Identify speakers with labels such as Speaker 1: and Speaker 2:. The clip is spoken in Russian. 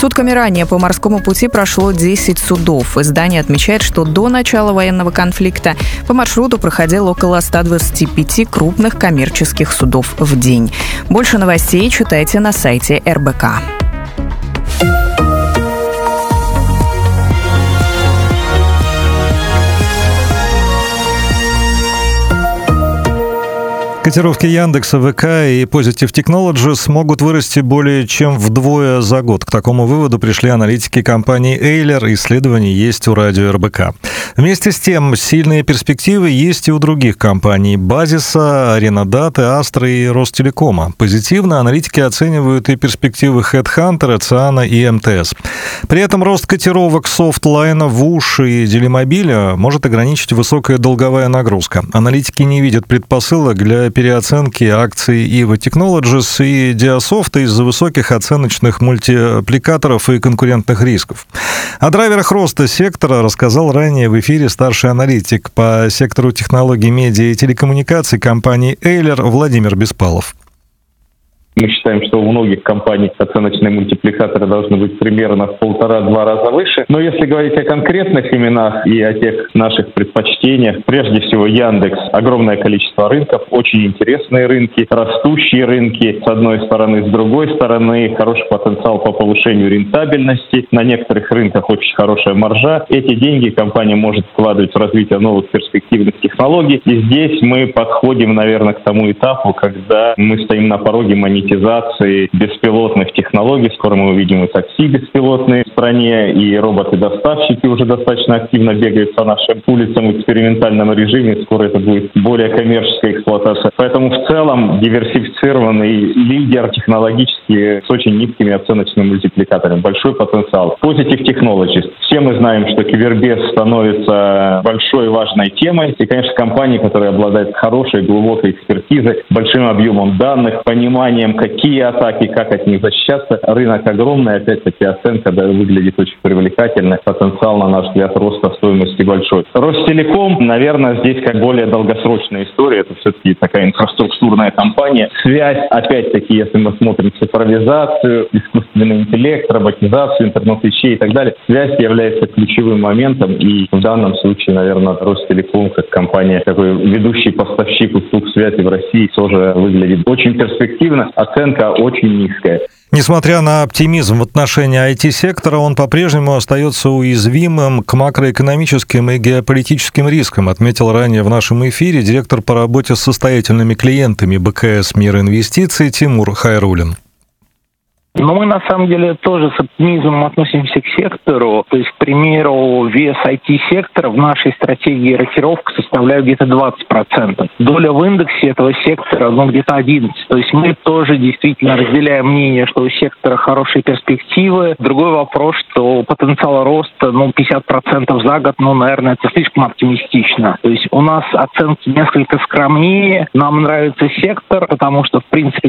Speaker 1: Сутками ранее по морскому пути прошло 10 судов. Издание отмечает, что до начала военного конфликта по маршруту проходило около 125 крупных коммерческих судов в день. Больше новостей читайте на сайте РБК.
Speaker 2: Котировки Яндекса, ВК и Positive Technologies могут вырасти более чем вдвое за год. К такому выводу пришли аналитики компании Eilers. Исследования есть у радио РБК. Вместе с тем, сильные перспективы есть и у других компаний: Базиса, Аренадаты, Астры и Ростелекома. Позитивно аналитики оценивают и перспективы HeadHunter, Циана и МТС. При этом рост котировок Софтлайна, ВУШ и Делимобиля может ограничить высокая долговая нагрузка. Аналитики не видят предпосылок для переоценки акций Eva Technologies и Диасофта из-за высоких оценочных мультипликаторов и конкурентных рисков. О драйверах роста сектора рассказал ранее в эфире старший аналитик по сектору технологий, медиа и телекоммуникаций компании Eilers Владимир Беспалов.
Speaker 3: Мы считаем, что у многих компаний оценочные мультипликаторы должны быть примерно в 1,5-2 раза выше. Но если говорить о конкретных именах и о тех наших предпочтениях, прежде всего Яндекс. Огромное количество рынков, очень интересные рынки, растущие рынки с одной стороны, с другой стороны хороший потенциал по повышению рентабельности. На некоторых рынках очень хорошая маржа. Эти деньги компания может вкладывать в развитие новых перспективных технологий. И здесь мы подходим, наверное, к тому этапу, когда мы стоим на пороге монетизации беспилотных технологий. Скоро мы увидим и такси беспилотные в стране, и роботы-доставщики уже достаточно активно бегают по нашим улицам в экспериментальном режиме. Скоро это будет более коммерческая эксплуатация. Поэтому в целом диверсифицированный лидер технологически с очень низкими оценочными мультипликаторами. Большой потенциал. Positive Technologies. Все мы знаем, что кибербез становится большой и важной темой. И, конечно, компании, которые обладают хорошей, глубокой экспертизой, большим объемом данных, пониманием, какие атаки, как от них защищаться. Рынок огромный, опять-таки оценка выглядит очень привлекательно. Потенциал, на наш взгляд, роста стоимости большой. Ростелеком, наверное, здесь как более долгосрочная история. Это все-таки такая инфраструктурная компания. Связь, опять-таки, если мы смотрим цифровизацию, искусственный интеллект, роботизацию, интернет вещей и так далее, связь является ключевым моментом. И в данном случае, наверное, Ростелеком, как компания, такой ведущий поставщик услуг связи в России, тоже выглядит очень перспективно. Оценка очень низкая.
Speaker 2: Несмотря на оптимизм в отношении IT-сектора, он по-прежнему остается уязвимым к макроэкономическим и геополитическим рискам, отметил ранее в нашем эфире директор по работе с состоятельными клиентами БКС «Мир инвестиций» Тимур Хайруллин.
Speaker 4: Но мы, на самом деле, тоже с оптимизмом относимся к сектору. То есть, к примеру, вес IT-сектора в нашей стратегии рокировка составляет где-то 20%. Доля в индексе этого сектора, где-то 11%. То есть, мы тоже действительно разделяем мнение, что у сектора хорошие перспективы. Другой вопрос, что потенциал роста, 50% за год, наверное, это слишком оптимистично. То есть, у нас оценки несколько скромнее. Нам нравится сектор, потому что, в принципе,